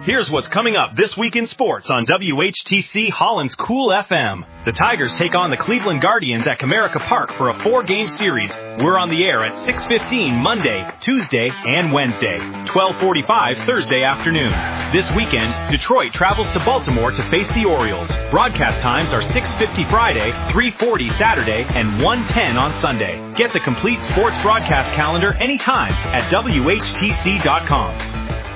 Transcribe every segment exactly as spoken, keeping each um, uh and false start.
Here's what's coming up this week in sports on W H T C Holland's Cool F M. The Tigers take on the Cleveland Guardians at Comerica Park for a four-game series. We're on the air at six fifteen Monday, Tuesday, and Wednesday, twelve forty-five Thursday afternoon. This weekend, Detroit travels to Baltimore to face the Orioles. Broadcast times are six fifty Friday, three forty Saturday, and one ten on Sunday. Get the complete sports broadcast calendar anytime at W H T C dot com.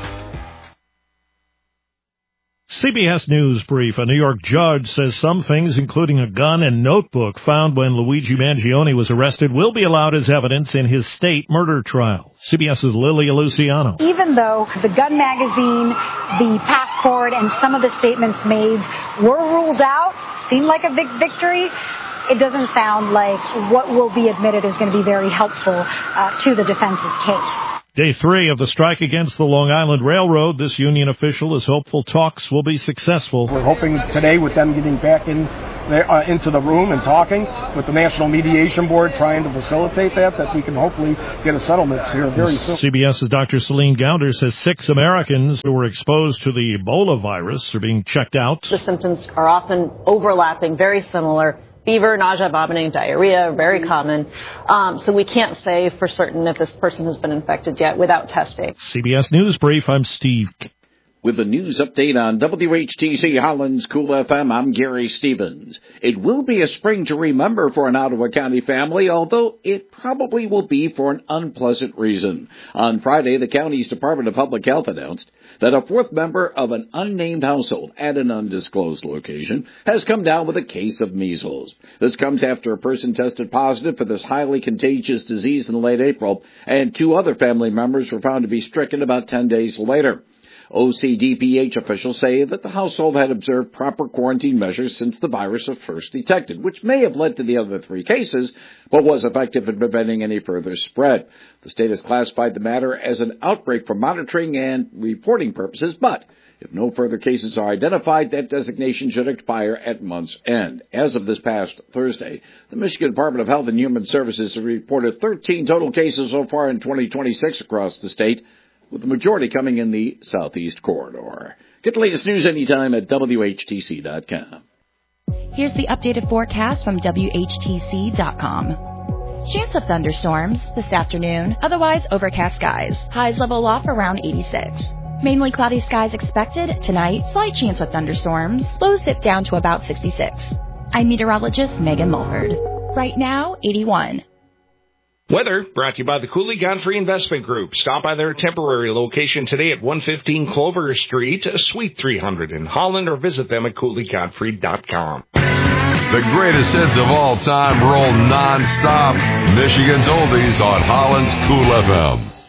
C B S News Brief. A New York judge says some things, including a gun and notebook found when Luigi Mangione was arrested, will be allowed as evidence in his state murder trial. CBS's Lilia Luciano. Even though the gun magazine, the passport, and some of the statements made were ruled out, seemed like a big victory, it doesn't sound like what will be admitted is going to be very helpful uh, to the defense's case. Day three of the strike against the Long Island Railroad. This union official is hopeful talks will be successful. We're hoping today with them getting back in there, uh, into the room and talking with the National Mediation Board, trying to facilitate that, that we can hopefully get a settlement here very soon. CBS's Doctor Celine Gounder says six Americans who were exposed to the Ebola virus are being checked out. The symptoms are often overlapping, very similar. Fever, nausea, vomiting, diarrhea, very common. Um, so we can't say for certain if this person has been infected yet without testing. C B S News Brief, I'm Steve. With the news update on W H T C Holland's Cool F M, I'm Gary Stevens. It will be a spring to remember for an Ottawa County family, although it probably will be for an unpleasant reason. On Friday, the county's Department of Public Health announced that a fourth member of an unnamed household at an undisclosed location has come down with a case of measles. This comes after a person tested positive for this highly contagious disease in late April, and two other family members were found to be stricken about ten days later. O C D P H officials say that the household had observed proper quarantine measures since the virus was first detected, which may have led to the other three cases, but was effective in preventing any further spread. The state has classified the matter as an outbreak for monitoring and reporting purposes, but if no further cases are identified, that designation should expire at month's end. As of this past Thursday, the Michigan Department of Health and Human Services has reported thirteen total cases so far in twenty twenty-six across the state, with the majority coming in the southeast corridor. Get the latest news anytime at W H T C dot com. Here's the updated forecast from W H T C dot com. Chance of thunderstorms this afternoon, otherwise overcast skies. Highs level off around eighty-six. Mainly cloudy skies expected tonight, slight chance of thunderstorms. Lows dip down to about sixty-six. I'm meteorologist Megan Mulford. Right now, eighty-one. Weather brought to you by the Cooley Godfrey Investment Group. Stop by their temporary location today at one fifteen Clover Street, Suite three hundred in Holland, or visit them at Cooley Godfrey dot com. The greatest hits of all time roll non-stop. Michigan's oldies on Holland's Cool F M.